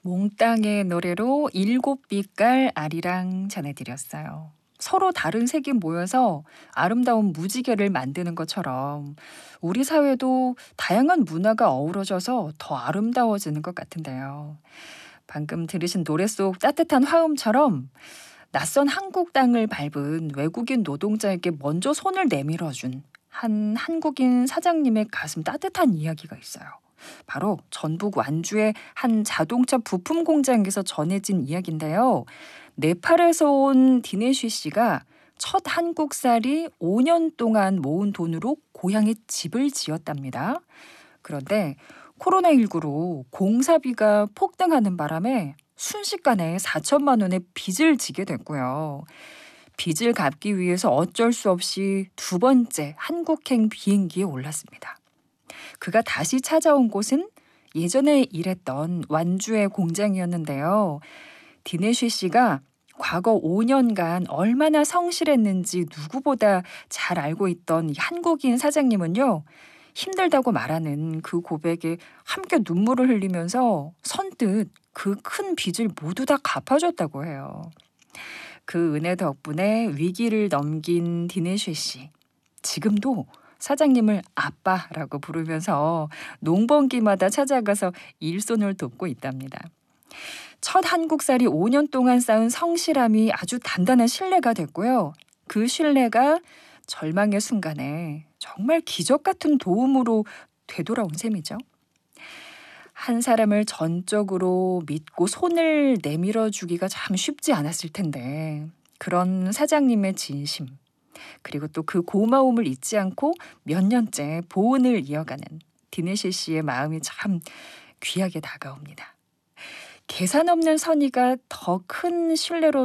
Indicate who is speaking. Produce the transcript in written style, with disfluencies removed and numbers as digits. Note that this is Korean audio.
Speaker 1: 몽땅의 노래로 일곱 빛깔 아리랑 전해드렸어요. 서로 다른 색이 모여서 아름다운 무지개를 만드는 것처럼 우리 사회도 다양한 문화가 어우러져서 더 아름다워지는 것 같은데요. 방금 들으신 노래 속 따뜻한 화음처럼 낯선 한국 땅을 밟은 외국인 노동자에게 먼저 손을 내밀어준 한 한국인 사장님의 가슴 따뜻한 이야기가 있어요. 바로 전북 완주의 한 자동차 부품 공장에서 전해진 이야기인데요. 네팔에서 온 디네쉬 씨가 첫 한국살이 5년 동안 모은 돈으로 고향에 집을 지었답니다. 그런데 코로나19로 공사비가 폭등하는 바람에 순식간에 4천만 원의 빚을 지게 됐고요. 빚을 갚기 위해서 어쩔 수 없이 두 번째 한국행 비행기에 올랐습니다. 그가 다시 찾아온 곳은 예전에 일했던 완주의 공장이었는데요. 디네쉬 씨가 과거 5년간 얼마나 성실했는지 누구보다 잘 알고 있던 이 한국인 사장님은요. 힘들다고 말하는 그 고백에 함께 눈물을 흘리면서 선뜻 그 큰 빚을 모두 다 갚아줬다고 해요. 그 은혜 덕분에 위기를 넘긴 디네쉬 씨. 지금도 사장님을 아빠라고 부르면서 농번기마다 찾아가서 일손을 돕고 있답니다. 첫 한국살이 5년 동안 쌓은 성실함이 아주 단단한 신뢰가 됐고요. 그 신뢰가 절망의 순간에 정말 기적 같은 도움으로 되돌아온 셈이죠. 한 사람을 전적으로 믿고 손을 내밀어 주기가 참 쉽지 않았을 텐데 그런 사장님의 진심 그리고 또 그 고마움을 잊지 않고 몇 년째 보은을 이어가는 디네시 씨의 마음이 참 귀하게 다가옵니다. 계산 없는 선의가 더 큰 신뢰로